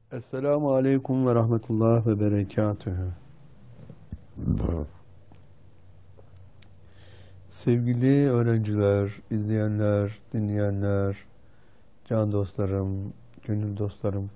Esselamu Aleyküm ve Rahmetullah ve Berekatühü. Sevgili öğrenciler, izleyenler, dinleyenler, can dostlarım, gönül dostlarım.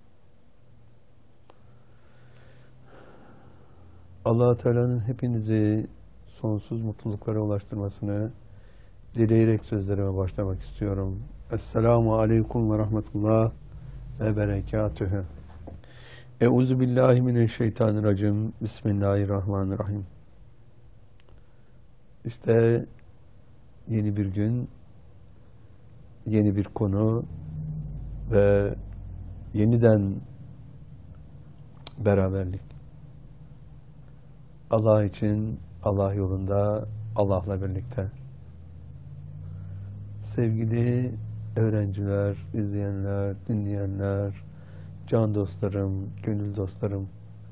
Allah-u Teala'nın hepinizi sonsuz mutluluklara ulaştırmasını dileyerek sözlerime başlamak istiyorum. Esselamu Aleyküm ve Rahmetullah ve Berekatühü. Euzu billahi mineşşeytanirracim. Bismillahirrahmanirrahim. İşte yeni bir gün, yeni bir konu ve yeniden beraberlik. Allah için, Allah yolunda, Allah'la birlikte. Sevgili öğrenciler, izleyenler, dinleyenler, can dostlarım, gönül dostlarım.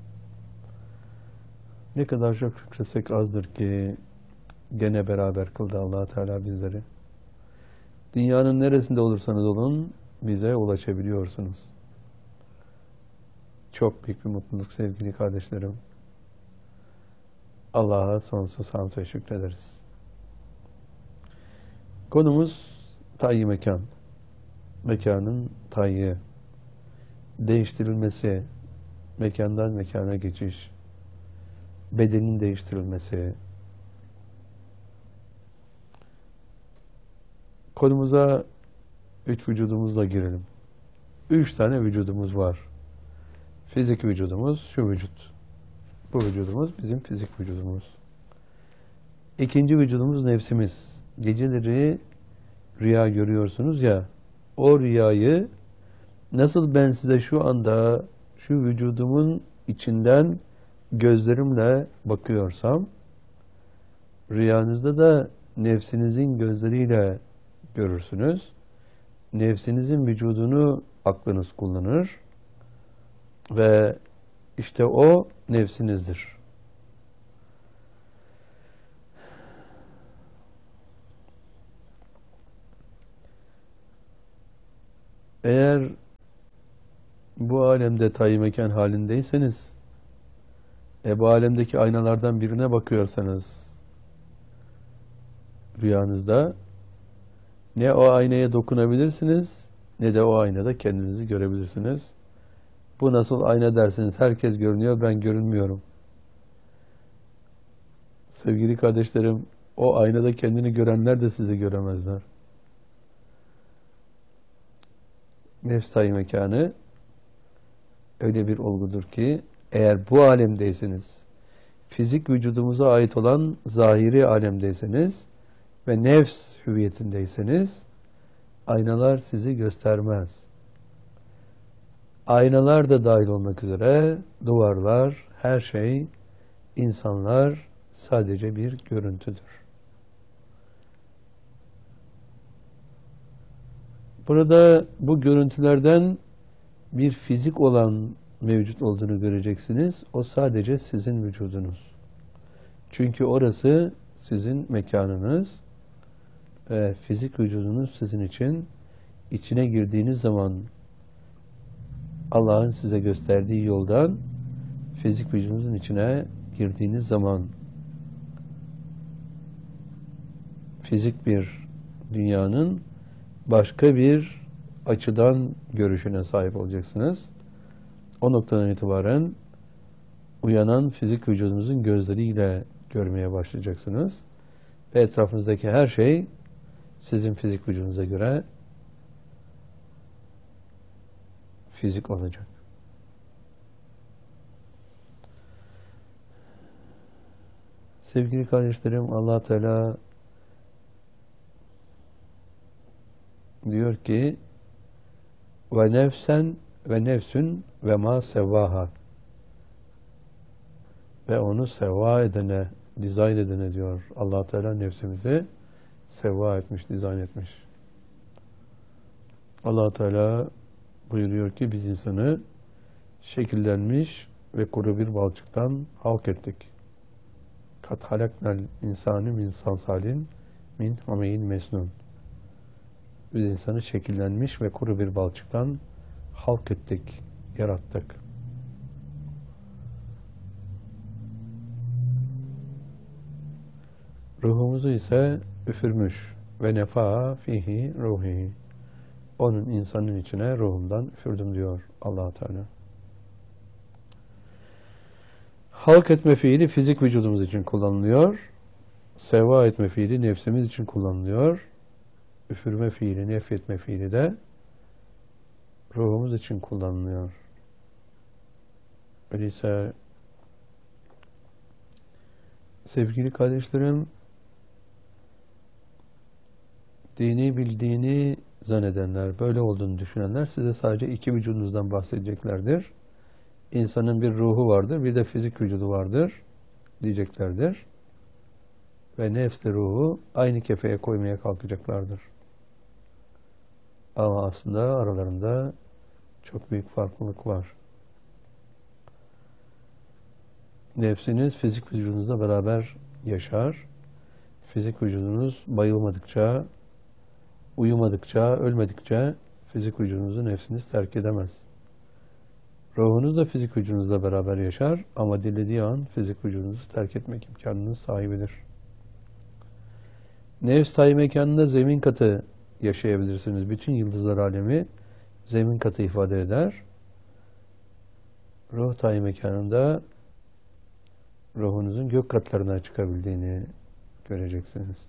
Ne kadar çok şükretsek azdır ki gene beraber kıldı Allah-u Teala bizleri. Dünyanın neresinde olursanız olun bize ulaşabiliyorsunuz. Çok büyük bir mutluluk sevgili kardeşlerim. Allah'a sonsuz hamd ve şükrederiz. Konumuz tayyi mekan. Mekanın tayyi. Değiştirilmesi, mekandan mekana geçiş, bedenin değiştirilmesi. Konumuza 3 vücudumuzla girelim. 3 tane vücudumuz var. Fizik vücudumuz şu vücut. Bu vücudumuz bizim fizik vücudumuz. İkinci vücudumuz nefsimiz. Geceleri rüya görüyorsunuz ya, o rüyayı nasıl ben size şu anda şu vücudumun içinden gözlerimle bakıyorsam, rüyanızda da nefsinizin gözleriyle görürsünüz. Nefsinizin vücudunu aklınız kullanır ve işte o nefsinizdir. Eğer bu alemde tayyi mekan halindeyseniz, bu alemdeki aynalardan birine bakıyorsanız rüyanızda ne o aynaya dokunabilirsiniz ne de o aynada kendinizi görebilirsiniz. Bu nasıl ayna dersiniz? Herkes görünüyor, ben görünmüyorum. Sevgili kardeşlerim, o aynada kendini görenler de sizi göremezler. Nefs tayyi mekanı öyle bir olgudur ki, eğer bu alemdeyseniz, fizik vücudumuza ait olan zahiri alemdeyseniz ve nefs hüviyetindeyseniz, aynalar sizi göstermez. Aynalar da dahil olmak üzere, duvarlar, her şey, insanlar sadece bir görüntüdür. Burada bu görüntülerden bir fizik olan mevcut olduğunu göreceksiniz. O sadece sizin vücudunuz. Çünkü orası sizin mekanınız ve fizik vücudunuz sizin için. İçine girdiğiniz zaman Allah'ın size gösterdiği yoldan fizik vücudunuzun içine girdiğiniz zaman fizik bir dünyanın başka bir açıdan görüşüne sahip olacaksınız. O noktadan itibaren uyanan fizik vücudunuzun gözleriyle görmeye başlayacaksınız. Ve etrafınızdaki her şey sizin fizik vücudunuza göre fizik olacak. Sevgili kardeşlerim, Allah Teala diyor ki ve nefsen ve nefsün ve ma sevvaha, ve onu sevva edene, dizayn edene diyor. Allah Teala nefsimizi sevva etmiş, dizayn etmiş. Allah Teala buyuruyor ki biz insanı şekillenmiş ve kuru bir balçıktan halk ettik. Kat halaknel insanı min salsalin min hameyin mesnun. Biz insanı şekillenmiş ve kuru bir balçıktan halk ettik, yarattık. Ruhumuzu ise üfürmüş. Ve nefa fihi ruhi. Onun insanın içine ruhumdan üfürdüm diyor Allah Teala. Halk etme fiili fizik vücudumuz için kullanılıyor. Seva etme fiili nefsimiz için kullanılıyor. Üfürme fiili, nefretme fiili de ruhumuz için kullanılıyor. Öyleyse sevgili kardeşlerim, dini bildiğini zannedenler, böyle olduğunu düşünenler size sadece iki vücudunuzdan bahsedeceklerdir. İnsanın bir ruhu vardır, bir de fizik vücudu vardır diyeceklerdir. Ve nefsle ruhu aynı kefeye koymaya kalkacaklardır. Ama aslında aralarında çok büyük farklılık var. Nefsiniz fizik vücudunuzla beraber yaşar. Fizik vücudunuz bayılmadıkça, uyumadıkça, ölmedikçe fizik vücudunuzu nefsiniz terk edemez. Ruhunuz da fizik vücudunuzla beraber yaşar ama dilediği an fizik vücudunuzu terk etmek imkanının sahibidir. Nefs tayi mekanında zemin katı yaşayabilirsiniz. Bütün yıldızlar alemi zemin katı ifade eder. Ruh tayi mekanında ruhunuzun gök katlarına çıkabildiğini göreceksiniz.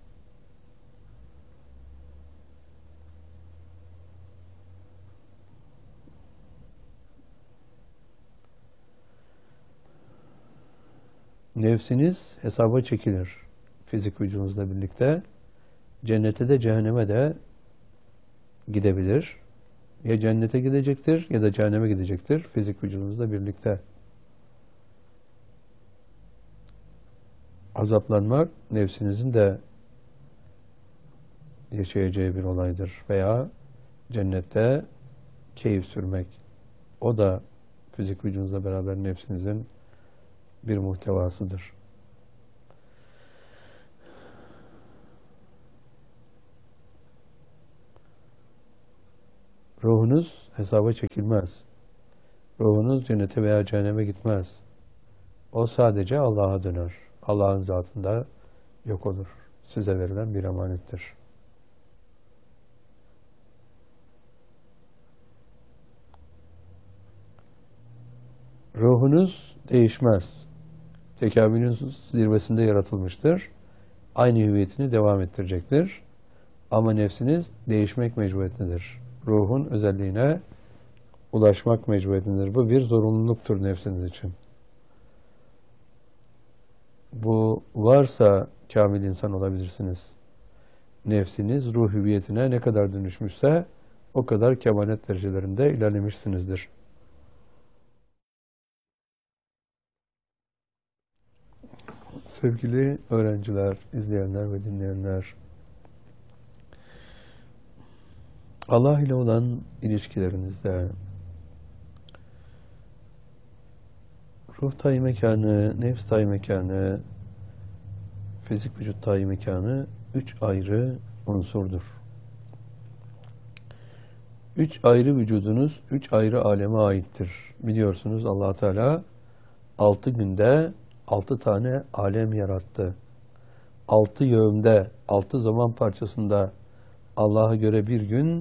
Nefsiniz hesaba çekilir fizik vücudunuzla birlikte. Cennete de cehenneme de gidebilir. Ya cennete gidecektir ya da cehenneme gidecektir fizik vücudunuzla birlikte. Azaplanmak nefsinizin de yaşayacağı bir olaydır. Veya cennette keyif sürmek. O da fizik vücudunuzla beraber nefsinizin bir muhtevasıdır. Ruhunuz hesaba çekilmez. Ruhunuz cennete veya cehenneme gitmez. O sadece Allah'a döner. Allah'ın zatında yok olur. Size verilen bir emanettir. Ruhunuz değişmez. Tekamülün zirvesinde yaratılmıştır. Aynı hüviyetini devam ettirecektir. Ama nefsiniz değişmek mecburiyetindedir. Ruhun özelliğine ulaşmak mecburiyetindedir. Bu bir zorunluluktur nefsiniz için. Bu varsa kamil insan olabilirsiniz. Nefsiniz ruh hüviyetine ne kadar dönüşmüşse o kadar kemalet derecelerinde ilerlemişsinizdir. Sevgili öğrenciler, izleyenler ve dinleyenler, Allah ile olan ilişkilerinizde ruh tayi mekanı, nefs tayi mekanı, fizik vücut tayi mekanı üç ayrı unsurdur. Üç ayrı vücudunuz, üç ayrı aleme aittir. Biliyorsunuz Allah Teala 6 günde 6 tane alem yarattı. 6 yevmde, 6 zaman parçasında Allah'a göre bir gün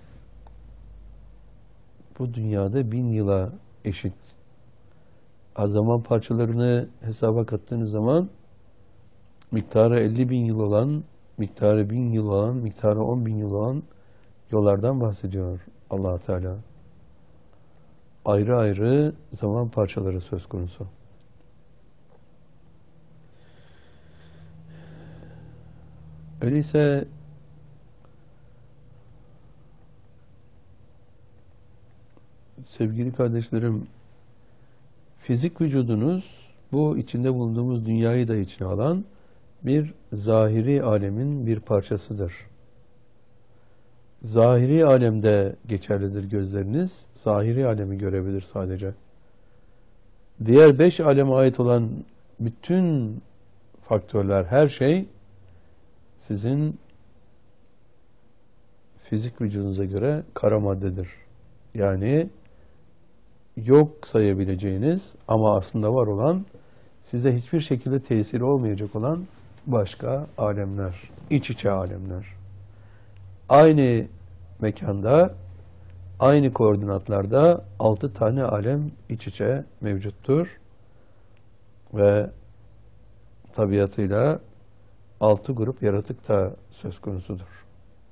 bu dünyada 1000 yıla eşit. Zaman parçalarını hesaba kattığınız zaman miktarı 50.000 yıl olan, miktarı 1000 yıl olan, miktarı 10.000 yıl olan yollardan bahsediyor Allah Teala. Ayrı ayrı zaman parçaları söz konusu. Öyleyse sevgili kardeşlerim, fizik vücudunuz bu içinde bulunduğumuz dünyayı da içine alan bir zahiri alemin bir parçasıdır. Zahiri alemde geçerlidir gözleriniz. Zahiri alemi görebilir sadece. Diğer 5 aleme ait olan bütün faktörler, her şey sizin fizik vücudunuza göre kara maddedir. Yani yok sayabileceğiniz ama aslında var olan, size hiçbir şekilde tesiri olmayacak olan başka alemler, iç içe alemler. Aynı mekanda, aynı koordinatlarda 6 tane alem iç içe mevcuttur ve tabiatıyla 6 grup yaratık da söz konusudur.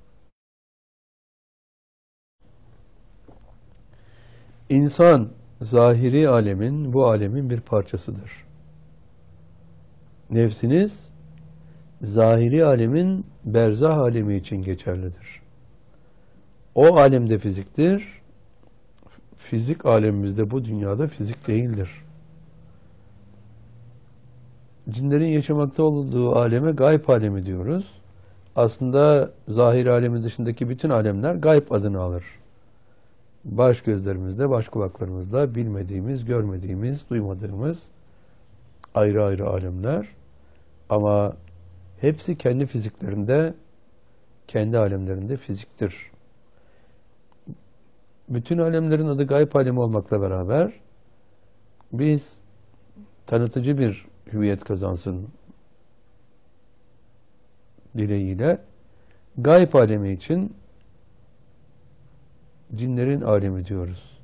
İnsan, zahiri alemin, bu alemin bir parçasıdır. Nefsiniz, zahiri alemin berzah alemi için geçerlidir. O alemde fiziktir, fizik alemimizde, bu dünyada fizik değildir. Cinlerin yaşamakta olduğu aleme gayb alemi diyoruz. Aslında zahir alemin dışındaki bütün alemler gayb adını alır. Baş gözlerimizde, baş kulaklarımızda bilmediğimiz, görmediğimiz, duymadığımız ayrı ayrı alemler. Ama hepsi kendi fiziklerinde, kendi alemlerinde fiziktir. Bütün alemlerin adı gayb alemi olmakla beraber biz tanıtıcı bir hüviyet kazansın dileğiyle gayb alemi için cinlerin alemi diyoruz.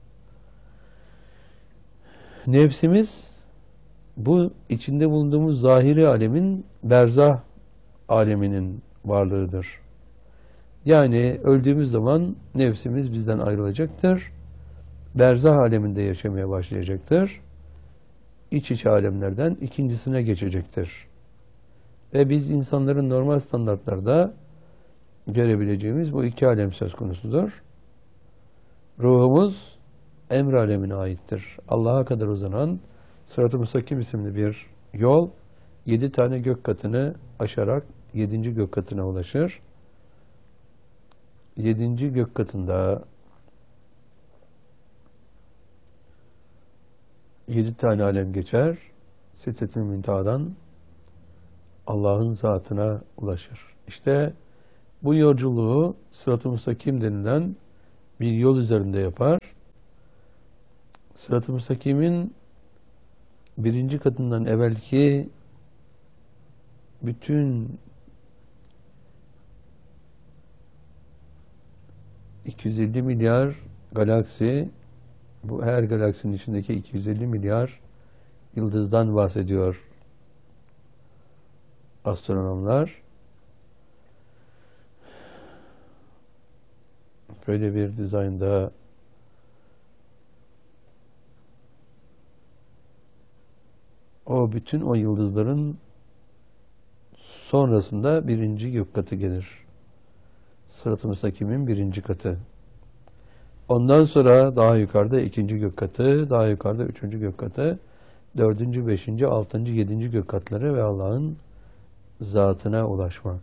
Nefsimiz bu içinde bulunduğumuz zahiri alemin berzah aleminin varlığıdır. Yani öldüğümüz zaman nefsimiz bizden ayrılacaktır. Berzah aleminde yaşamaya başlayacaktır. İç içe alemlerden ikincisine geçecektir. Ve biz insanların normal standartlarda görebileceğimiz bu iki alem söz konusudur. Ruhumuz emr alemine aittir. Allah'a kadar uzanan Sırat-ı Müstakim isimli bir yol 7 tane gök katını aşarak 7. gök katına ulaşır. 7. gök katında 7 tane alem geçer. Sidret-i Münteha'dan Allah'ın zatına ulaşır. İşte bu yolculuğu Sırat-ı Müstakim denilen bir yol üzerinde yapar. Sırat-ı Müstakim'in 1. katından evvelki bütün 250 milyar galaksi, bu her galaksinin içindeki 250 milyar yıldızdan bahsediyor astronomlar. Böyle bir dizaynda bütün o yıldızların sonrasında 1. gök katı gelir. Sırat-ı Müstakim'in 1. katı. Ondan sonra daha yukarıda 2. gök katı, daha yukarıda 3. gök katı, 4., 5., 6., 7. gök katları ve Allah'ın zatına ulaşma.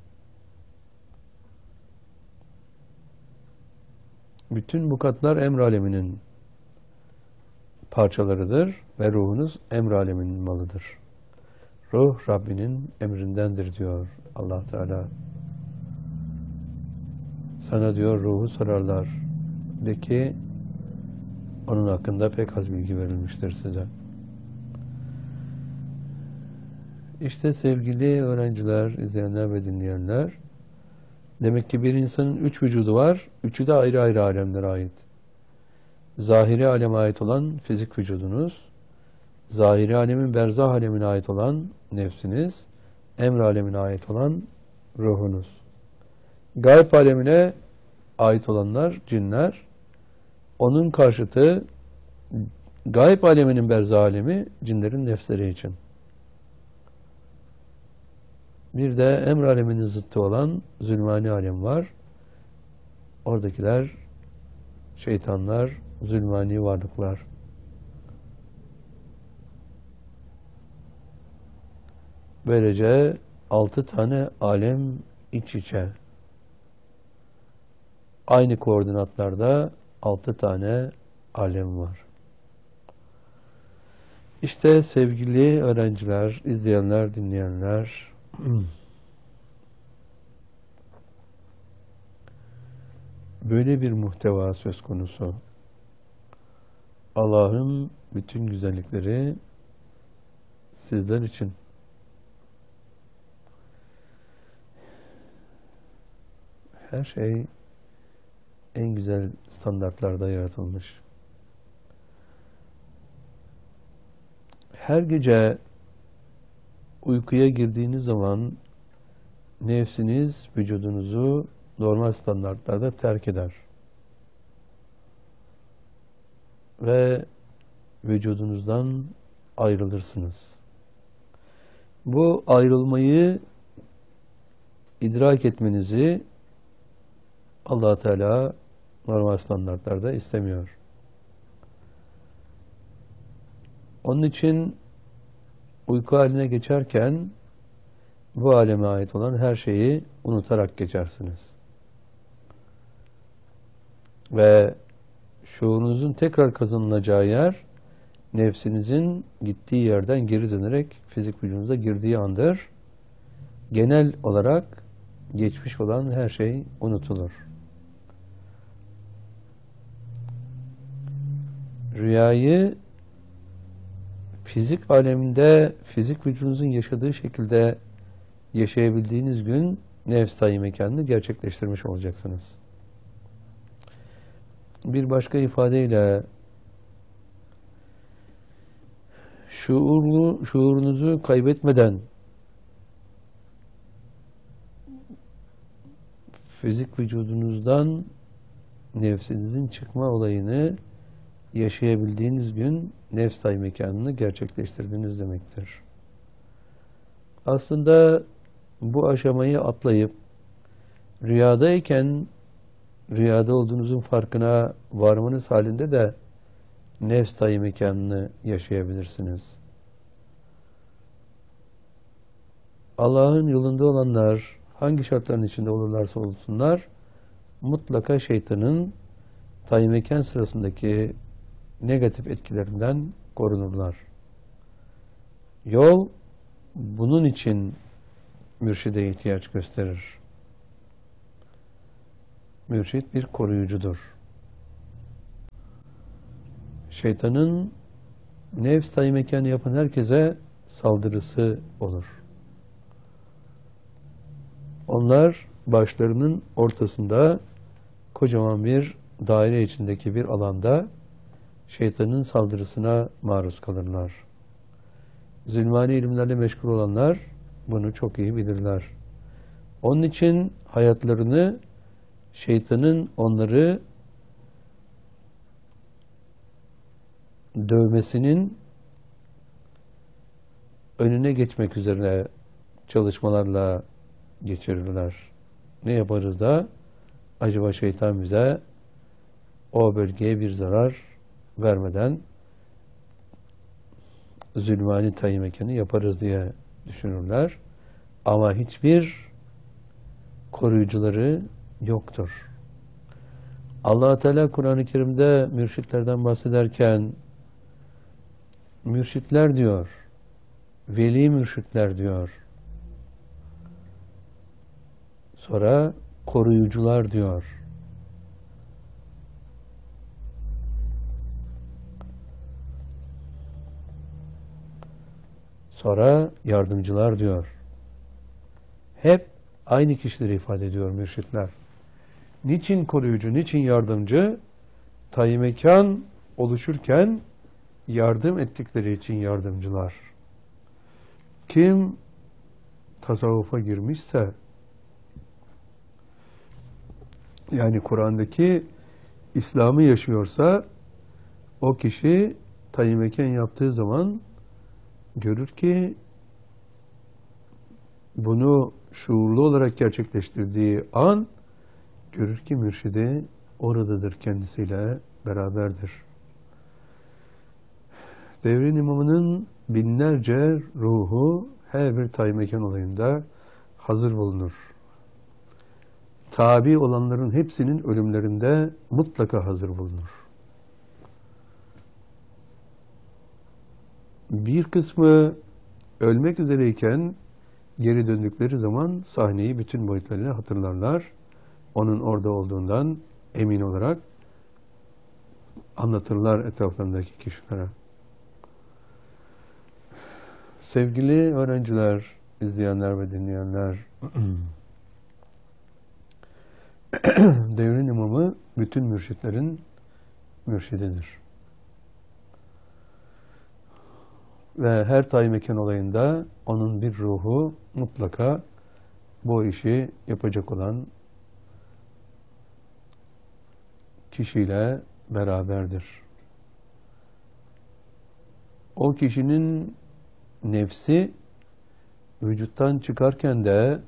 Bütün bu katlar emr aleminin parçalarıdır ve ruhunuz emr aleminin malıdır. Ruh Rabbinin emrindendir diyor Allah Teala. Sana diyor ruhu sorarlar. De ki onun hakkında pek az bilgi verilmiştir size. İşte sevgili öğrenciler, izleyenler ve dinleyenler, demek ki bir insanın 3 vücudu var. 3'ü de ayrı ayrı alemlere ait. Zahiri aleme ait olan fizik vücudunuz, zahiri alemin berzah alemine ait olan nefsiniz, emr alemine ait olan ruhunuz. Gayb alemine ait olanlar cinler, onun karşıtı gayb aleminin berzah alemi cinlerin nefsleri için. Bir de emr aleminin zıttı olan zulmani alem var. Oradakiler şeytanlar, zulmani varlıklar. Böylece 6 tane alem iç içe. Aynı koordinatlarda 6 tane alem var. İşte sevgili öğrenciler, izleyenler, dinleyenler, böyle bir muhteva söz konusu. Allah'ın bütün güzellikleri sizler için. Her şey en güzel standartlarda yaratılmış. Her gece uykuya girdiğiniz zaman nefsiniz vücudunuzu normal standartlarda terk eder. Ve vücudunuzdan ayrılırsınız. Bu ayrılmayı idrak etmenizi Allah Teala normal standartlarda istemiyor. Onun için uyku haline geçerken bu aleme ait olan her şeyi unutarak geçersiniz. Ve şuurunuzun tekrar kazanılacağı yer, nefsinizin gittiği yerden geri dönerek fizik vücudunuza girdiği andır. Genel olarak geçmiş olan her şey unutulur. Rüyayı fizik aleminde, fizik vücudunuzun yaşadığı şekilde yaşayabildiğiniz gün nefs tayyi mekanını gerçekleştirmiş olacaksınız. Bir başka ifadeyle şuurunuzu kaybetmeden fizik vücudunuzdan nefsinizin çıkma olayını yaşayabildiğiniz gün nefs tayyi mekanını gerçekleştirdiğiniz demektir. Aslında bu aşamayı atlayıp rüyadayken rüyada olduğunuzun farkına varmanız halinde de nefs tayyi mekanını yaşayabilirsiniz. Allah'ın yolunda olanlar hangi şartların içinde olurlarsa olsunlar mutlaka şeytanın tayyi mekan sırasındaki negatif etkilerinden korunurlar. Yol bunun için mürşide ihtiyaç gösterir. Mürşid bir koruyucudur. Şeytanın nefs tayyi mekanı yapan herkese saldırısı olur. Onlar başlarının ortasında kocaman bir daire içindeki bir alanda şeytanın saldırısına maruz kalırlar. Zulmani ilimlerle meşgul olanlar bunu çok iyi bilirler. Onun için hayatlarını şeytanın onları dövmesinin önüne geçmek üzere çalışmalarla geçirirler. Ne yaparız da acaba şeytan bize o bölgeye bir zarar vermeden zulmani tayyi mekanı yaparız diye düşünürler. Ama hiçbir koruyucuları yoktur. Allah Teala Kur'an-ı Kerim'de mürşitlerden bahsederken mürşitler diyor, veli mürşitler diyor. Sonra koruyucular diyor. Sonra yardımcılar diyor. Hep aynı kişileri ifade ediyor mürşitler. Niçin koruyucu, niçin yardımcı? Tayyi mekan oluşurken yardım ettikleri için yardımcılar. Kim tasavvufa girmişse, yani Kur'an'daki İslam'ı yaşıyorsa, o kişi tayyi mekan yaptığı zaman görür ki bunu şuurlu olarak gerçekleştirdiği an görür ki mürşidi oradadır, kendisiyle beraberdir. Devrin imamının binlerce ruhu her bir tayyi mekan olayında hazır bulunur. Tabi olanların hepsinin ölümlerinde mutlaka hazır bulunur. Bir kısmı ölmek üzereyken geri döndükleri zaman sahneyi bütün boyutlarıyla hatırlarlar. Onun orada olduğundan emin olarak. anlatırlar etraflarındaki kişilere. Sevgili öğrenciler, izleyenler ve dinleyenler, devrin imamı bütün mürşitlerin mürşididir. Ve her tayin mekan olayında onun bir ruhu mutlaka bu işi yapacak olan kişiyle beraberdir. O kişinin nefsi vücuttan çıkarken de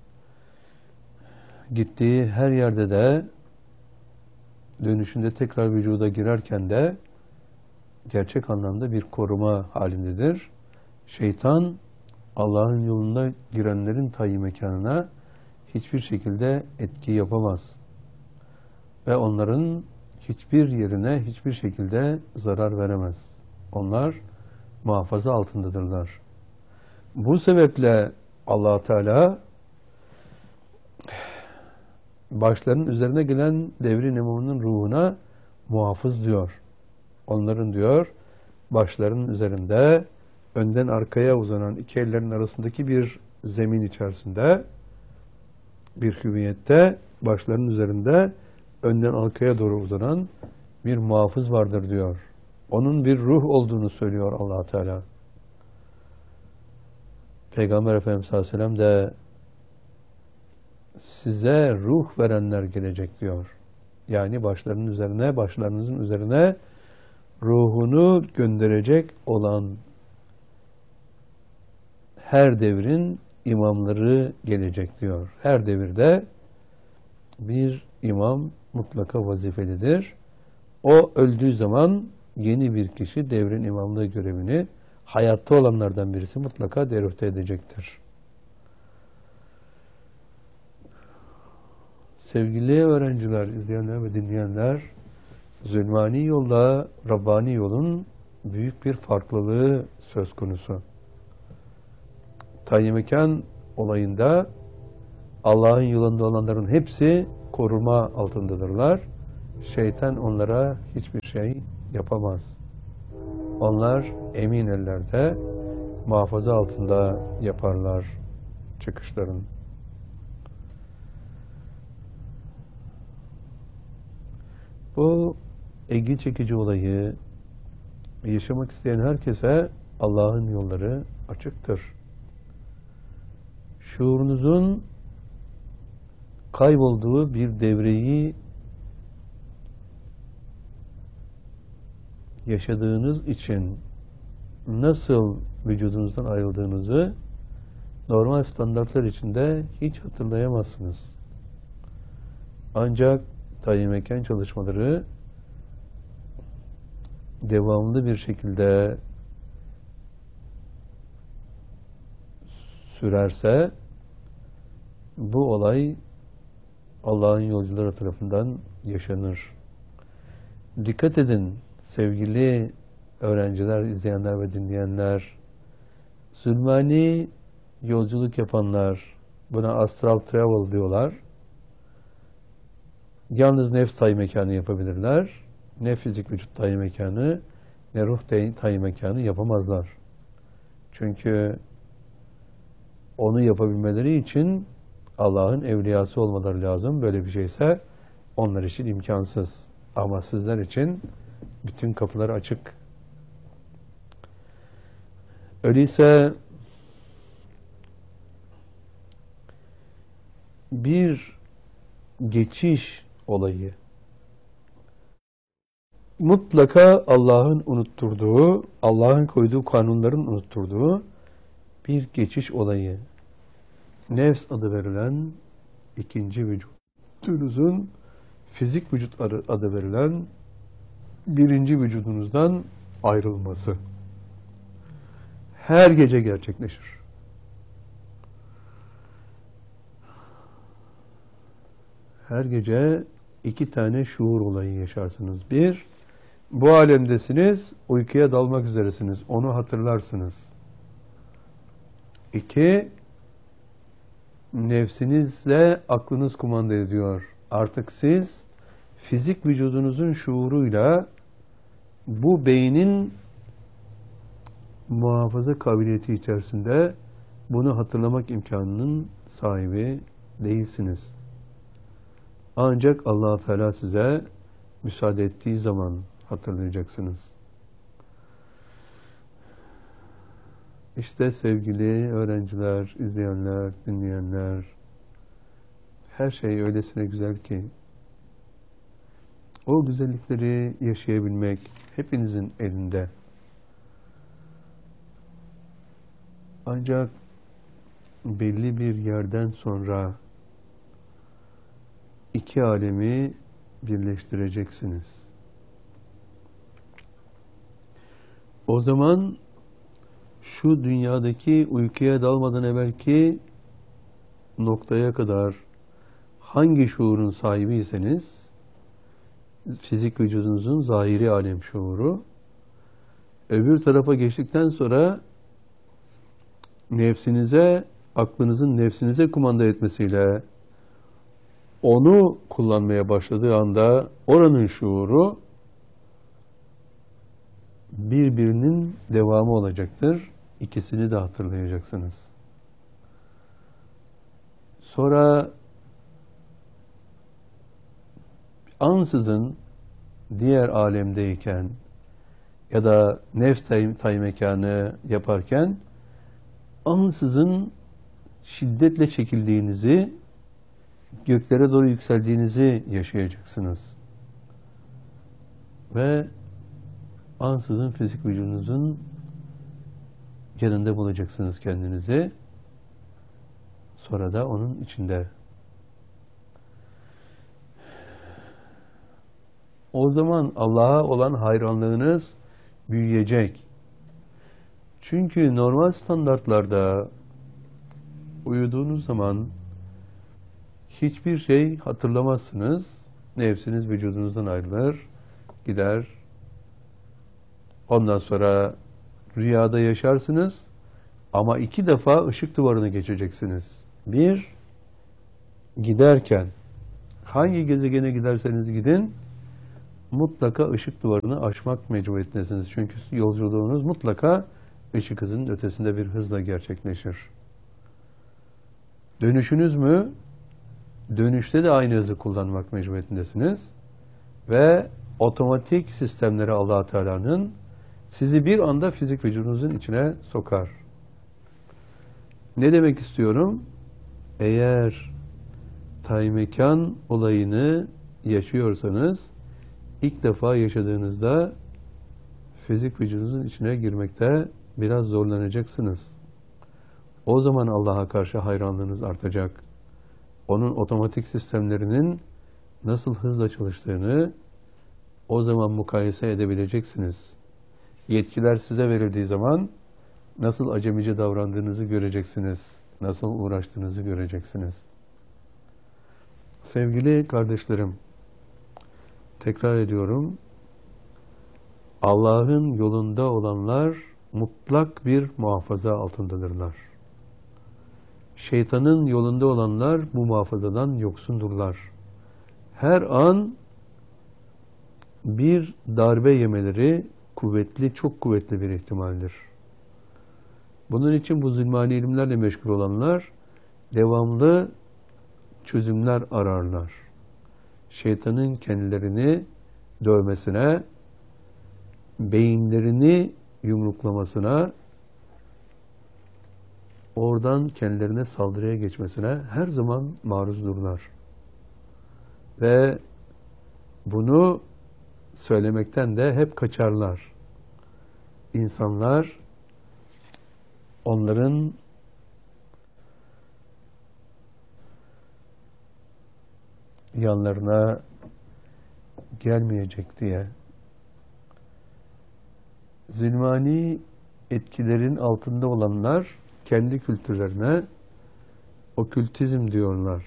gittiği her yerde de dönüşünde tekrar vücuda girerken de gerçek anlamda bir koruma halindedir. Şeytan Allah'ın yolunda girenlerin tayin mekanına hiçbir şekilde etki yapamaz. Ve onların hiçbir yerine hiçbir şekilde zarar veremez. Onlar muhafaza altındadırlar. Bu sebeple Allah Teala başlarının üzerine gelen devrin imamının ruhuna muhafız diyor. Onların diyor başlarının üzerinde önden arkaya uzanan iki ellerin arasındaki bir zemin içerisinde bir hüviyette başlarının üzerinde önden arkaya doğru uzanan bir muhafız vardır diyor. Onun bir ruh olduğunu söylüyor Allah Teala. Peygamber Efendimiz sallallahu aleyhi ve sellem de size ruh verenler gelecek diyor. Yani başlarınızın üzerine ruhunu gönderecek olan her devrin imamları gelecek diyor. Her devirde bir imam mutlaka vazifelidir. O öldüğü zaman yeni bir kişi devrin imamlığı görevini hayatta olanlardan birisi mutlaka devrüte edecektir. Sevgili öğrenciler, izleyenler ve dinleyenler, Zulmani yolla Rabbani yolun büyük bir farklılığı söz konusu. Tayin mekan olayında Allah'ın yolunda olanların hepsi koruma altındadırlar. Şeytan onlara hiçbir şey yapamaz. Onlar emin ellerde, muhafaza altında yaparlar çıkışlarını. Bu ilgi çekici olayı yaşamak isteyen herkese Allah'ın yolları açıktır. Şuurunuzun kaybolduğu bir devreyi yaşadığınız için nasıl vücudunuzdan ayrıldığınızı normal standartlar içinde hiç hatırlayamazsınız. Ancak tayin mekan çalışmaları devamlı bir şekilde sürerse bu olay Allah'ın yolcuları tarafından yaşanır. Dikkat edin sevgili öğrenciler, izleyenler ve dinleyenler. Zulmani yolculuk yapanlar, buna astral travel diyorlar. Yalnız nefs tayin mekanı yapabilirler. Ne fizik vücut tayin mekanı, ne ruh tayin mekanı yapamazlar. Çünkü onu yapabilmeleri için Allah'ın evliyası olmaları lazım. Böyle bir şeyse onlar için imkansız. Ama sizler için bütün kapılar açık. Öyleyse bir geçiş olayı mutlaka Allah'ın unutturduğu, Allah'ın koyduğu kanunların unutturduğu bir geçiş olayı. Nefs adı verilen ikinci vücudunuzun fizik vücut adı verilen birinci vücudunuzdan ayrılması. Her gece gerçekleşir. Her gece iki tane şuur olayı yaşarsınız. Bir, bu alemdesiniz, uykuya dalmak üzeresiniz. Onu hatırlarsınız. İki, nefsinizle aklınız kumanda ediyor. Artık siz fizik vücudunuzun şuuruyla bu beynin muhafaza kabiliyeti içerisinde bunu hatırlamak imkanının sahibi değilsiniz. Ancak Allah Teala size müsaade ettiği zaman hatırlayacaksınız. İşte sevgili öğrenciler, izleyenler, dinleyenler, her şey öylesine güzel ki o güzellikleri yaşayabilmek hepinizin elinde. Ancak belli bir yerden sonra iki alemi birleştireceksiniz. O zaman şu dünyadaki uykuya dalmadan evvelki noktaya kadar hangi şuurun sahibiyseniz, fizik vücudunuzun zahiri alem şuuru, öbür tarafa geçtikten sonra nefsinize, aklınızın nefsinize kumanda etmesiyle onu kullanmaya başladığı anda oranın şuuru birbirinin devamı olacaktır. İkisini de hatırlayacaksınız. Sonra ansızın diğer alemdeyken ya da nefs taymekanı yaparken ansızın şiddetle çekildiğinizi, göklere doğru yükseldiğinizi yaşayacaksınız. Ve ansızın fizik vücudunuzun yanında bulacaksınız kendinizi. Sonra da onun içinde. O zaman Allah'a olan hayranlığınız büyüyecek. Çünkü normal standartlarda uyuduğunuz zaman hiçbir şey hatırlamazsınız. Nefsiniz vücudunuzdan ayrılır, gider. Ondan sonra rüyada yaşarsınız ama 2 defa ışık duvarını geçeceksiniz. Bir, giderken hangi gezegene giderseniz gidin mutlaka ışık duvarını aşmak mecburiyetindesiniz. Çünkü yolculuğunuz mutlaka ışık hızının ötesinde bir hızla gerçekleşir. Dönüşünüz mü? Dönüşte de aynı hızı kullanmak mecburiyetindesiniz. Ve otomatik sistemleri Allah Teala'nın sizi bir anda fizik vücudunuzun içine sokar. Ne demek istiyorum? Eğer taymekan olayını yaşıyorsanız ilk defa yaşadığınızda fizik vücudunuzun içine girmekte biraz zorlanacaksınız. O zaman Allah'a karşı hayranlığınız artacak. Onun otomatik sistemlerinin nasıl hızla çalıştığını o zaman mukayese edebileceksiniz. Yetkiler size verildiği zaman nasıl acemice davrandığınızı göreceksiniz. Nasıl uğraştığınızı göreceksiniz. Sevgili kardeşlerim, tekrar ediyorum. Allah'ın yolunda olanlar mutlak bir muhafaza altındadırlar. Şeytanın yolunda olanlar bu muhafazadan yoksundurlar. Her an bir darbe yemeleri kuvvetli, çok kuvvetli bir ihtimaldir. Bunun için bu zulmani ilimlerle meşgul olanlar devamlı çözümler ararlar. Şeytanın kendilerini dövmesine, beyinlerini yumruklamasına, oradan kendilerine saldırıya geçmesine her zaman maruzdurlar. Ve bunu söylemekten de hep kaçarlar. İnsanlar onların yanlarına gelmeyecek diye zulmani etkilerin altında olanlar kendi kültürlerine okültizm diyorlar.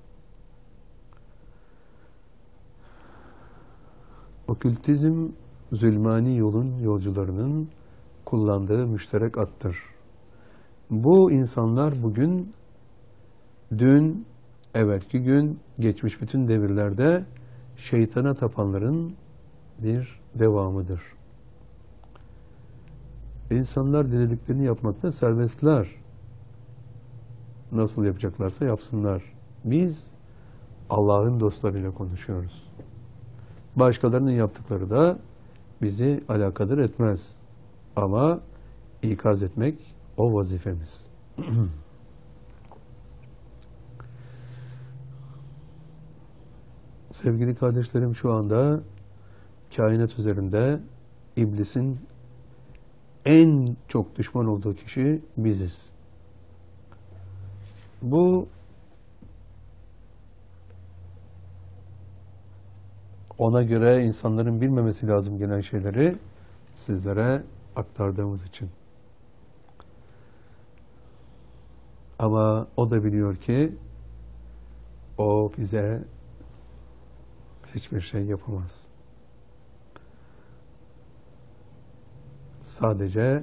Okültizm zulmani yolun yolcularının kullandığı müşterek attır. Bu insanlar bugün, dün, evvelki gün, geçmiş bütün devirlerde şeytana tapanların bir devamıdır. İnsanlar dilediklerini yapmakta serbestler. Nasıl yapacaklarsa yapsınlar. Biz Allah'ın dostlarıyla konuşuyoruz. Başkalarının yaptıkları da bizi alakadar etmez. Ama ikaz etmek o vazifemiz. Sevgili kardeşlerim, şu anda kainat üzerinde iblisin en çok düşman olduğu kişi biziz. Bu ona göre insanların bilmemesi lazım gelen şeyleri sizlere aktardığımız için. Ama o da biliyor ki o bize hiçbir şey yapamaz. Sadece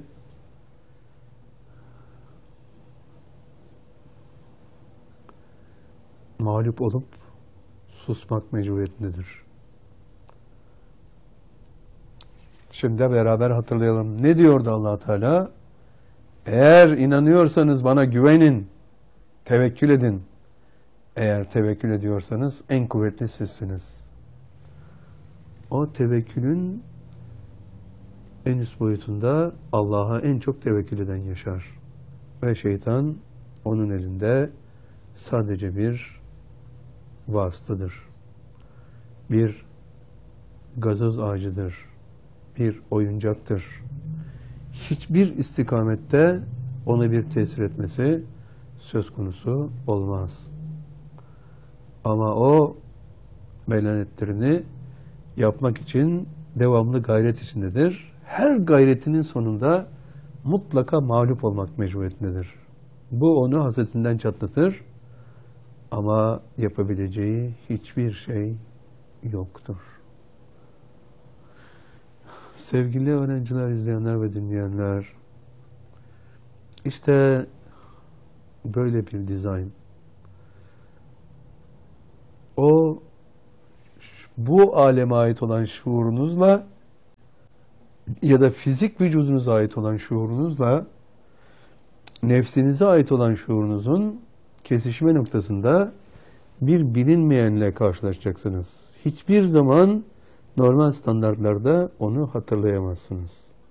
mağlup olup susmak mecburiyetindedir. Şimdi beraber hatırlayalım. Ne diyordu Allah Teala? Eğer inanıyorsanız bana güvenin, tevekkül edin. Eğer tevekkül ediyorsanız en kuvvetli sizsiniz. O tevekkülün en üst boyutunda Allah'a en çok tevekkül eden yaşar. Ve şeytan onun elinde sadece bir vasıtadır. Bir gazoz ağacıdır. Bir oyuncaktır. Hiçbir istikamette ona bir tesir etmesi söz konusu olmaz. Ama o melanetlerini yapmak için devamlı gayret içindedir. Her gayretinin sonunda mutlaka mağlup olmak mecburiyetindedir. Bu onu hasretinden çatlatır ama yapabileceği hiçbir şey yoktur. Sevgili öğrenciler, izleyenler ve dinleyenler, işte böyle bir dizayn. O bu aleme ait olan şuurunuzla ya da fizik vücudunuza ait olan şuurunuzla nefsinize ait olan şuurunuzun kesişme noktasında bir bilinmeyenle karşılaşacaksınız. Hiçbir zaman normal standartlarda onu hatırlayamazsınız.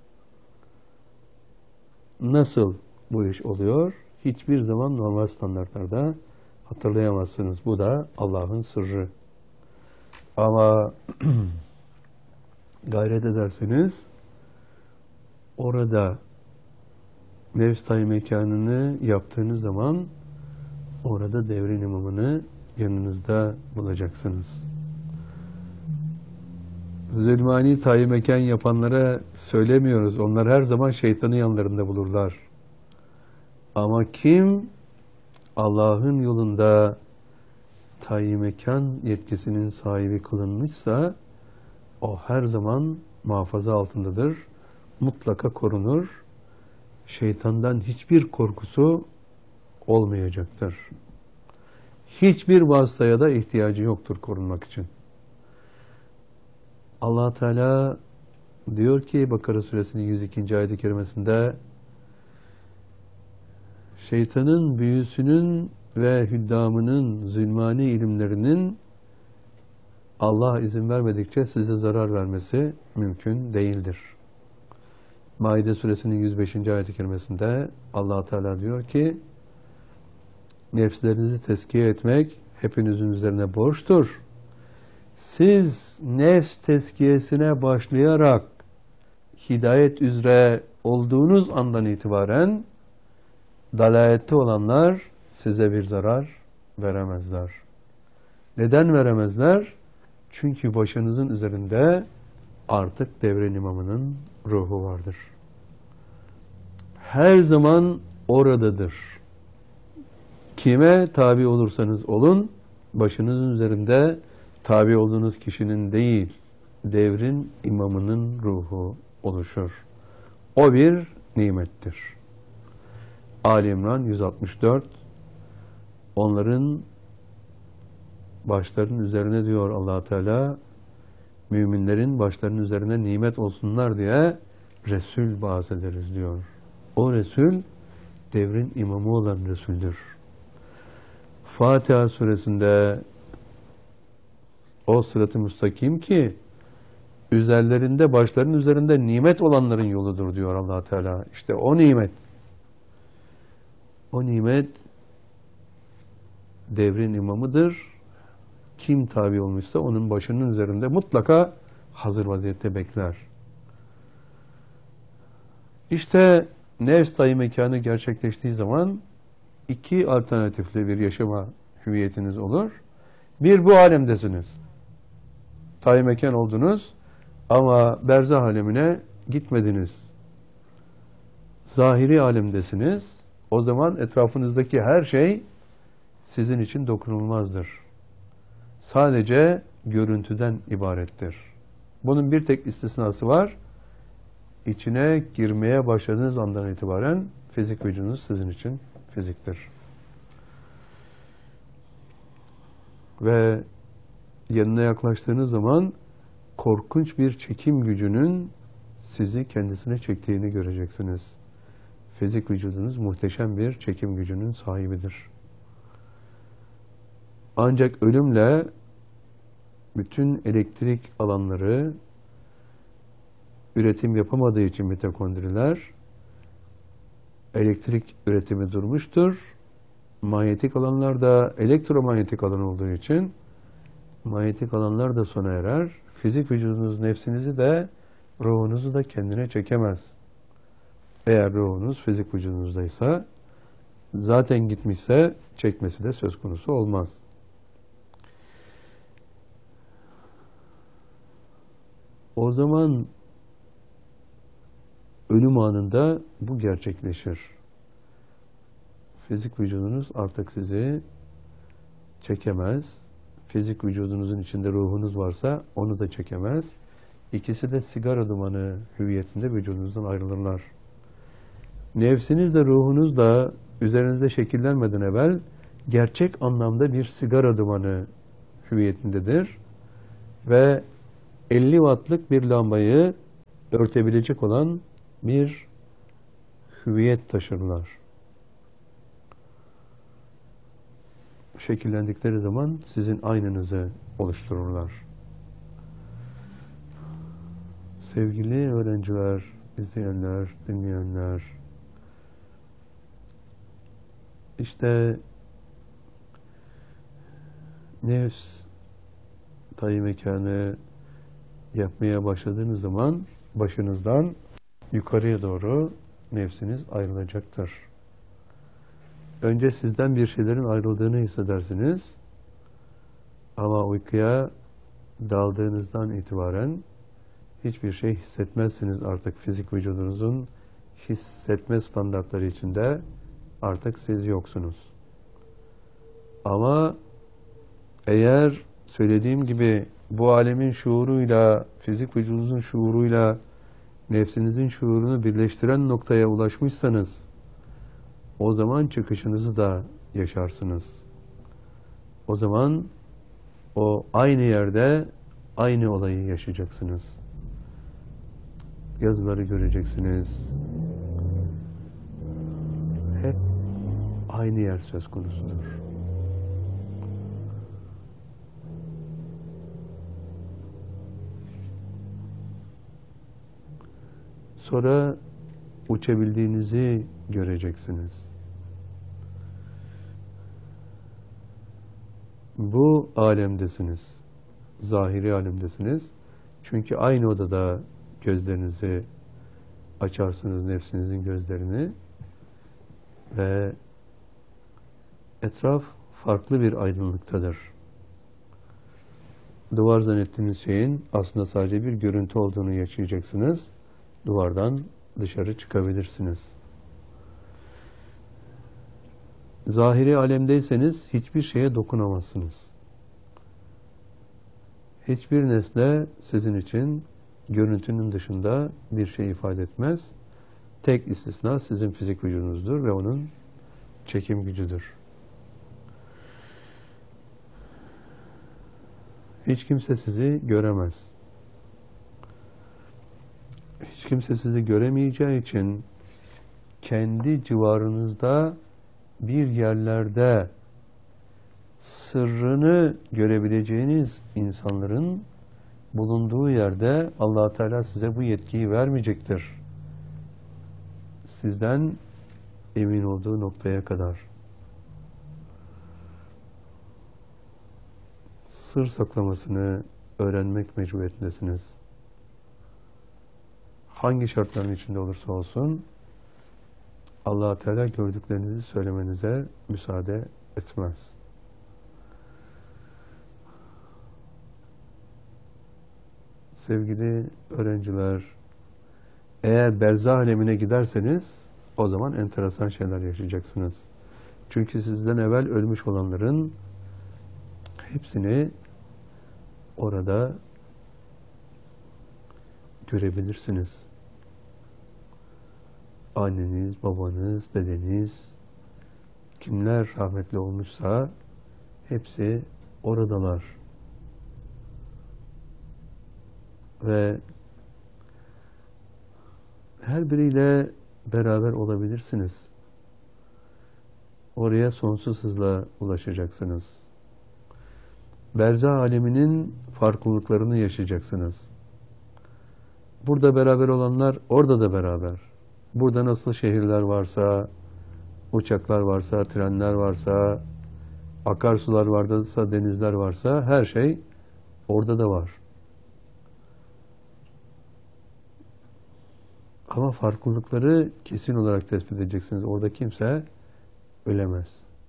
Nasıl bu iş oluyor? Hiçbir zaman normal standartlarda hatırlayamazsınız. Bu da Allah'ın sırrı. Ama gayret ederseniz orada nefs-i mekanını yaptığınız zaman orada devrin imamını yanınızda bulacaksınız. Zulmani tayi mekan yapanlara söylemiyoruz. Onlar her zaman şeytanın yanlarında bulurlar. Ama kim Allah'ın yolunda tayi mekan yetkisinin sahibi kılınmışsa o her zaman muhafaza altındadır. Mutlaka korunur. Şeytandan hiçbir korkusu olmayacaktır. Hiçbir vasıtaya da ihtiyacı yoktur korunmak için. Allah Teala diyor ki Bakara suresinin 102. ayet-i kerimesinde şeytanın büyüsünün ve hüddamının zulmani ilimlerinin Allah izin vermedikçe size zarar vermesi mümkün değildir. Maide suresinin 105. ayet-i kerimesinde Allah Teala diyor ki nefslerinizi tezkiye etmek hepinizin üzerine borçtur. Siz nefs tezkiyesine başlayarak hidayet üzere olduğunuz andan itibaren dalalette olanlar size bir zarar veremezler. Neden veremezler? Çünkü başınızın üzerinde artık devrin imamının ruhu vardır. Her zaman oradadır. Kime tabi olursanız olun, başınızın üzerinde tabi olduğunuz kişinin değil, devrin imamının ruhu oluşur. O bir nimettir. Ali İmran 164. Onların başlarının üzerine diyor Allah Teala, müminlerin başlarının üzerine nimet olsunlar diye Resul vaaz ederiz diyor. O Resul devrin imamı olan Resul'dür. Fatiha suresinde o sırat-ı müstakim ki üzerlerinde, başlarının üzerinde nimet olanların yoludur diyor Allah Teala. İşte o nimet. O nimet devrin imamıdır. Kim tabi olmuşsa onun başının üzerinde mutlaka hazır vaziyette bekler. İşte nefs tayi mekanı gerçekleştiği zaman iki alternatifli bir yaşama hüviyetiniz olur. Bir, bu alemdesiniz. Tayi mekan oldunuz ama berzah alemine gitmediniz. Zahiri alemdesiniz. O zaman etrafınızdaki her şey sizin için dokunulmazdır. Sadece görüntüden ibarettir. Bunun bir tek istisnası var. İçine girmeye başladığınız andan itibaren fizik vücudunuz sizin için fiziktir. Ve yanına yaklaştığınız zaman korkunç bir çekim gücünün sizi kendisine çektiğini göreceksiniz. Fizik vücudunuz muhteşem bir çekim gücünün sahibidir. Ancak ölümle bütün elektrik alanları üretim yapamadığı için mitokondriler, elektrik üretimi durmuştur. Manyetik alanlar da elektromanyetik alan olduğu için manyetik alanlar da sona erer. Fizik vücudunuz nefsinizi de ruhunuzu da kendine çekemez. Eğer ruhunuz fizik vücudunuzdaysa, zaten gitmişse çekmesi de söz konusu olmaz. O zaman ölüm anında bu gerçekleşir. Fizik vücudunuz artık sizi çekemez. Fizik vücudunuzun içinde ruhunuz varsa onu da çekemez. İkisi de sigara dumanı hüviyetinde vücudunuzdan ayrılırlar. Nefsiniz de ruhunuz da üzerinizde şekillenmeden evvel gerçek anlamda bir sigara dumanı hüviyetindedir. Ve 50 wattlık bir lambayı örtebilecek olan bir hüviyet taşırlar. Şekillendikleri zaman sizin aynınızı oluştururlar. Sevgili öğrenciler, izleyenler, dinleyenler, işte nefs tayi mekanı yapmaya başladığınız zaman başınızdan yukarıya doğru nefsiniz ayrılacaktır. Önce sizden bir şeylerin ayrıldığını hissedersiniz. Ama uykuya daldığınızdan itibaren hiçbir şey hissetmezsiniz artık. Fizik vücudunuzun hissetme standartları içinde artık siz yoksunuz. Ama eğer söylediğim gibi bu alemin şuuruyla, fizik vücudunuzun şuuruyla nefsinizin şuurunu birleştiren noktaya ulaşmışsanız, o zaman çıkışınızı da yaşarsınız. O zaman o aynı yerde aynı olayı yaşayacaksınız. Yazıları göreceksiniz. Hep aynı yer söz konusudur. Sonra uçabildiğinizi göreceksiniz. Bu alemdesiniz. Zahiri alemdesiniz. Çünkü aynı odada gözlerinizi açarsınız, nefsinizin gözlerini ve etraf farklı bir aydınlıktadır. Duvar zannettiğiniz şeyin aslında sadece bir görüntü olduğunu yaşayacaksınız. Duvardan dışarı çıkabilirsiniz. Zahiri alemdeyseniz hiçbir şeye dokunamazsınız. Hiçbir nesne sizin için görüntünün dışında bir şey ifade etmez. Tek istisna sizin fizik vücudunuzdur ve onun çekim gücüdür. Hiç kimse sizi göremez. Hiç kimse sizi göremeyeceği için kendi civarınızda bir yerlerde sırrını görebileceğiniz insanların bulunduğu yerde Allah Teala size bu yetkiyi vermeyecektir. Sizden emin olduğu noktaya kadar. Sır saklamasını öğrenmek mecburiyetindesiniz. Hangi şartların içinde olursa olsun Allah Teala gördüklerinizi söylemenize müsaade etmez. Sevgili öğrenciler, eğer berzah alemine giderseniz o zaman enteresan şeyler yaşayacaksınız. Çünkü sizden evvel ölmüş olanların hepsini orada görebilirsiniz. Anneniz, babanız, dedeniz, kimler rahmetli olmuşsa hepsi oradalar. Ve her biriyle beraber olabilirsiniz. Oraya sonsuz hızla ulaşacaksınız. Berzah aleminin farklılıklarını yaşayacaksınız. Burada beraber olanlar orada da beraber. Burada nasıl şehirler varsa, uçaklar varsa, trenler varsa, akarsular varsa, denizler varsa her şey orada da var. Ama farklılıkları kesin olarak tespit edeceksiniz. Orada kimse ölemez.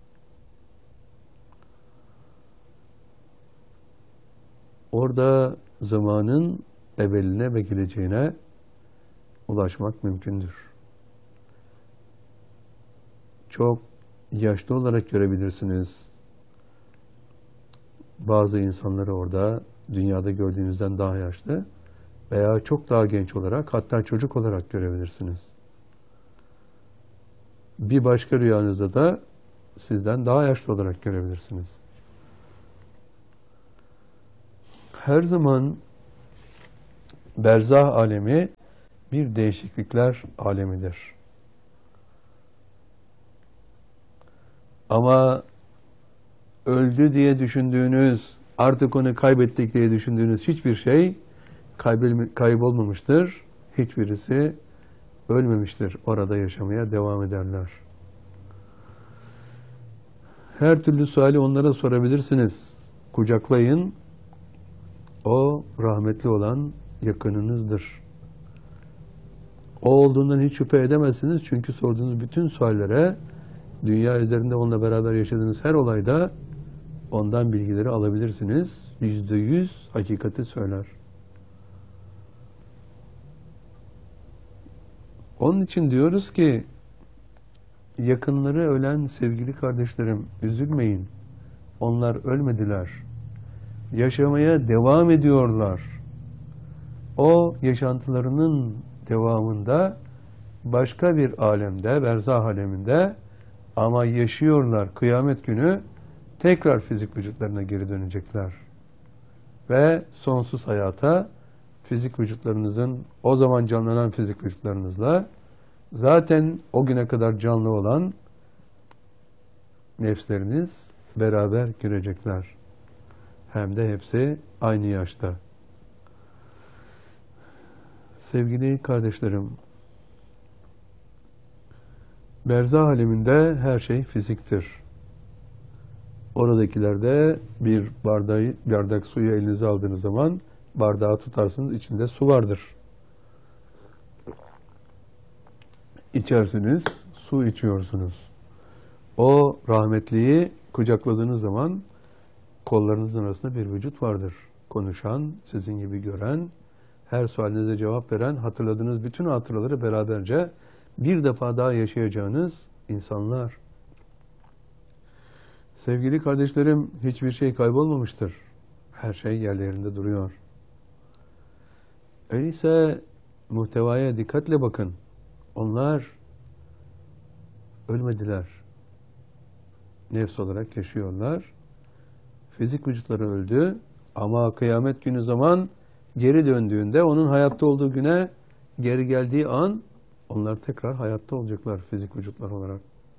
Orada zamanın ebeline ve geleceğine ulaşmak mümkündür. Çok yaşlı olarak görebilirsiniz. Bazı insanları orada dünyada gördüğünüzden daha yaşlı veya çok daha genç olarak, hatta çocuk olarak görebilirsiniz. Bir başka rüyanızda da sizden daha yaşlı olarak görebilirsiniz. Her zaman berzah alemi bir değişiklikler alemidir. Ama öldü diye düşündüğünüz, artık onu kaybettik diye düşündüğünüz hiçbir şey kaybolmamıştır. Hiçbirisi ölmemiştir. Orada yaşamaya devam ederler. Her türlü suali onlara sorabilirsiniz. Kucaklayın. O rahmetli olan yakınınızdır. O olduğundan hiç şüphe edemezsiniz. Çünkü sorduğunuz bütün suallere, dünya üzerinde onunla beraber yaşadığınız her olayda ondan bilgileri alabilirsiniz. %100 hakikati söyler. Onun için diyoruz ki yakınları ölen sevgili kardeşlerim, üzülmeyin. Onlar ölmediler. Yaşamaya devam ediyorlar. O yaşantılarının devamında başka bir alemde, berzah aleminde, ama yaşıyorlar. Kıyamet günü tekrar fizik vücutlarına geri dönecekler. Ve sonsuz hayata fizik vücutlarınızın, o zaman canlanan fizik vücutlarınızla zaten o güne kadar canlı olan nefsleriniz beraber girecekler. Hem de hepsi aynı yaşta. Sevgili kardeşlerim, berzah aleminde her şey fiziktir. Oradakilerde bir bardak suyu elinize aldığınız zaman bardağı tutarsınız, içinde su vardır. İçersiniz, su içiyorsunuz. O rahmetliyi kucakladığınız zaman kollarınızın arasında bir vücut vardır. Konuşan, sizin gibi gören, her sualinize cevap veren, hatırladığınız bütün hatıraları beraberce bir defa daha yaşayacağınız insanlar. Sevgili kardeşlerim, hiçbir şey kaybolmamıştır. Her şey yerlerinde duruyor. Öyleyse muhtevaya dikkatle bakın. Onlar ölmediler. Nefs olarak yaşıyorlar. Fizik vücutları öldü ama kıyamet günü zaman geri döndüğünde onun hayatta olduğu güne geri geldiği an onlar tekrar hayatta olacaklar fizik vücutlar olarak.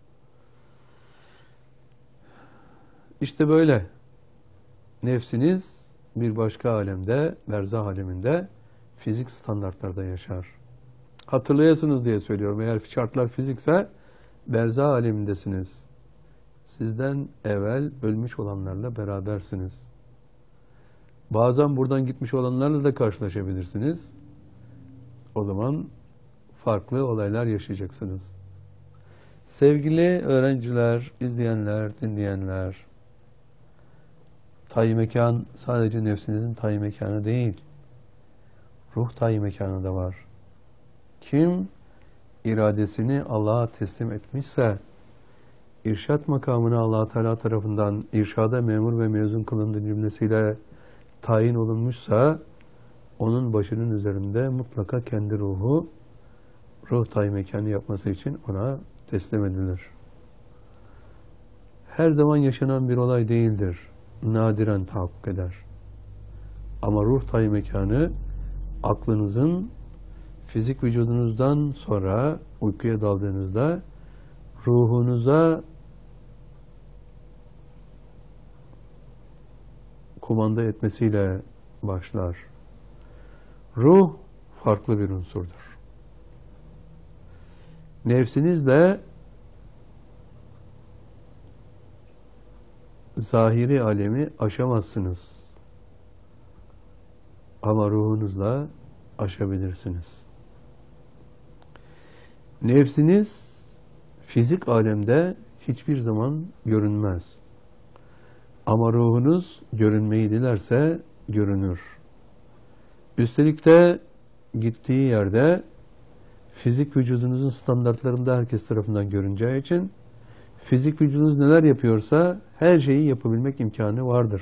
İşte böyle. Nefsiniz bir başka alemde, berzah aleminde fizik standartlarda yaşar. Hatırlayasınız diye söylüyorum. Eğer şartlar fizikse berzah alemindesiniz. Sizden evvel ölmüş olanlarla berabersiniz. Bazen buradan gitmiş olanlarla da karşılaşabilirsiniz. O zaman farklı olaylar yaşayacaksınız. Sevgili öğrenciler, izleyenler, dinleyenler, tayyi mekan sadece nefsinizin tayyi mekanı değil, ruh tayyi mekanı da var. Kim iradesini Allah'a teslim etmişse, irşat makamına Allah Teala tarafından irşada memur ve mezun kılındığı cümlesiyle tayin olunmuşsa, onun başının üzerinde mutlaka kendi ruhu, ruh tayyi mekanı yapması için ona teslim edilir. Her zaman yaşanan bir olay değildir. Nadiren tahakkuk eder. Ama ruh tayyi mekanı aklınızın fizik vücudunuzdan sonra uykuya daldığınızda ruhunuza kumanda etmesiyle başlar. Ruh farklı bir unsurdur. Nefsinizle zahiri alemi aşamazsınız. Ama ruhunuzla aşabilirsiniz. Nefsiniz fizik alemde hiçbir zaman görünmez. Ama ruhunuz görünmeyi dilerse görünür. Üstelik de gittiği yerde fizik vücudunuzun standartlarında herkes tarafından görüneceği için fizik vücudunuz neler yapıyorsa her şeyi yapabilmek imkanı vardır.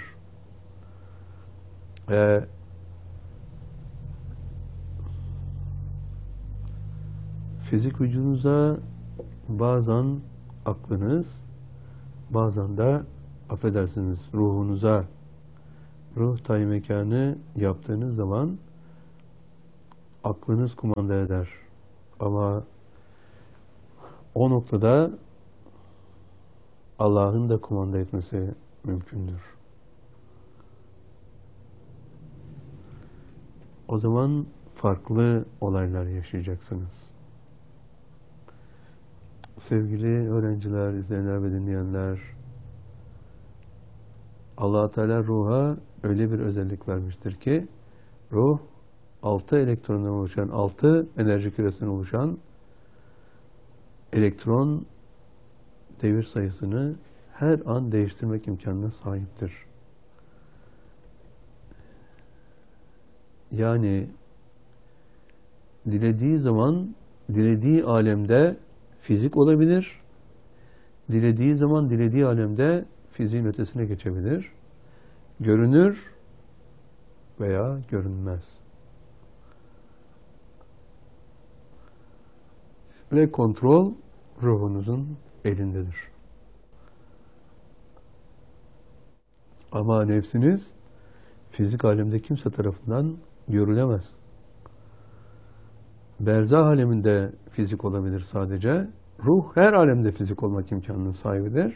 Fizik vücudunuza bazen aklınız, bazen de affedersiniz ruhunuza, ruh tayyi mekanı yaptığınız zaman aklınız kumanda eder. Ama o noktada Allah'ın da kumanda etmesi mümkündür. O zaman farklı olaylar yaşayacaksınız. Sevgili öğrenciler, izleyenler ve dinleyenler, Allah Teala ruha öyle bir özellik vermiştir ki ruh 6 elektrondan oluşan, 6 enerji küresinden oluşan elektron devir sayısını her an değiştirmek imkanına sahiptir. Yani dilediği zaman, dilediği alemde fizik olabilir, dilediği zaman, dilediği alemde fiziğin ötesine geçebilir, görünür veya görünmez. Ve kontrol ruhunuzun elindedir. Ama nefsiniz fizik alemde kimse tarafından görülemez. Berzah aleminde fizik olabilir sadece. Ruh her alemde fizik olmak imkanının sahibidir.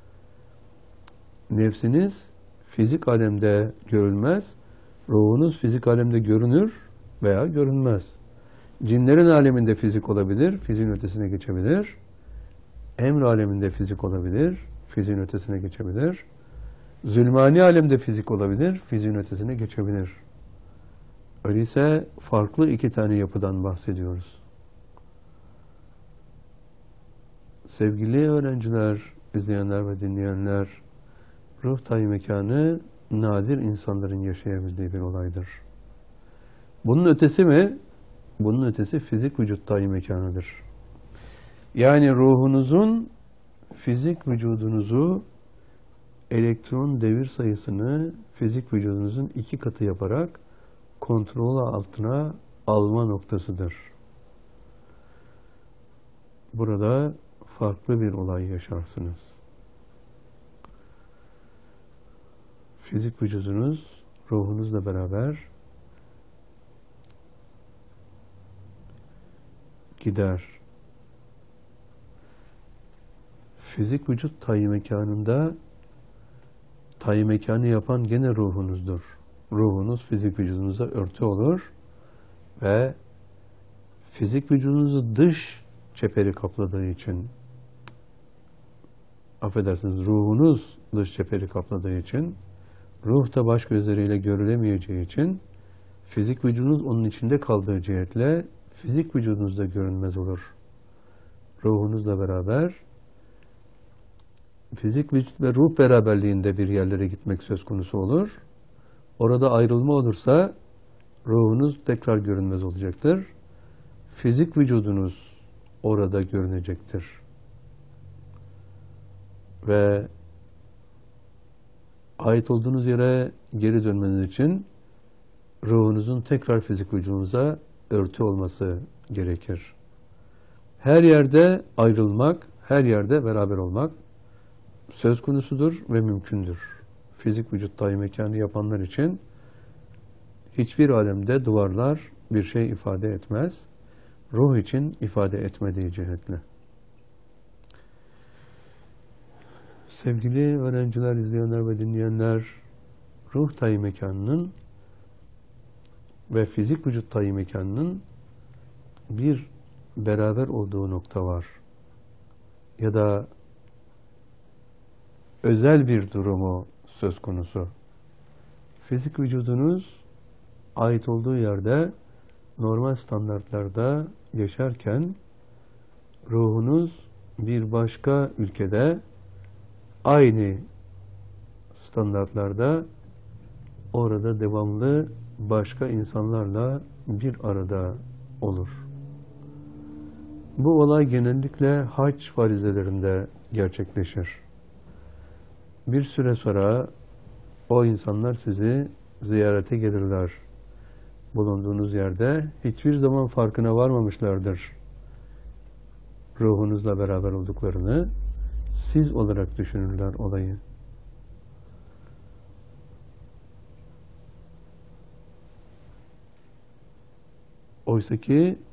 Nefsiniz fizik alemde görülmez. Ruhunuz fizik alemde görünür veya görünmez. Cinlerin aleminde fizik olabilir, fiziğin ötesine geçebilir. Emr aleminde fizik olabilir, fiziğin ötesine geçebilir. Zulmani alemde fizik olabilir, fiziğin ötesine geçebilir. Öyleyse farklı iki tane yapıdan bahsediyoruz. Sevgili öğrenciler, izleyenler ve dinleyenler, ruh tayyi mekanı nadir insanların yaşayabildiği bir olaydır. Bunun ötesi mi? Bunun ötesi fizik vücut tayyi mekanıdır. Yani ruhunuzun fizik vücudunuzu elektron devir sayısını fizik vücudunuzun 2 katı yaparak kontrol altına alma noktasıdır. Burada farklı bir olay yaşarsınız. Fizik vücudunuz ruhunuzla beraber gider. Fizik vücut tayyi mekanında tayyi mekanı yapan gene ruhunuzdur. Ruhunuz fizik vücudunuza örtü olur ve fizik vücudunuzu dış çeperi kapladığı için, affedersiniz, ruhunuz dış çeperi kapladığı için, ruh da baş gözleriyle görülemeyeceği için fizik vücudunuz onun içinde kaldığı cihetle fizik vücudunuzda görünmez olur. Ruhunuzla beraber fizik vücut ve ruh beraberliğinde bir yerlere gitmek söz konusu olur. Orada ayrılma olursa ruhunuz tekrar görünmez olacaktır. Fizik vücudunuz orada görünecektir. Ve ait olduğunuz yere geri dönmeniz için ruhunuzun tekrar fizik vücudunuza örtü olması gerekir. Her yerde ayrılmak, her yerde beraber olmak söz konusudur ve mümkündür. Fizik vücut tayyi mekanı yapanlar için hiçbir alemde duvarlar bir şey ifade etmez. Ruh için ifade etmediği cihetle. Sevgili öğrenciler, izleyenler ve dinleyenler, ruh tayyi mekanının ve fizik vücut tayyi mekanının bir beraber olduğu nokta var. Ya da özel bir durumu söz konusu. Fizik vücudunuz ait olduğu yerde normal standartlarda yaşarken ruhunuz bir başka ülkede aynı standartlarda orada devamlı başka insanlarla bir arada olur. Bu olay genellikle hac farizelerinde gerçekleşir. Bir süre sonra o insanlar sizi ziyarete gelirler. Bulunduğunuz yerde hiçbir zaman farkına varmamışlardır ruhunuzla beraber olduklarını. Siz olarak düşünürler olayı. Oysa ki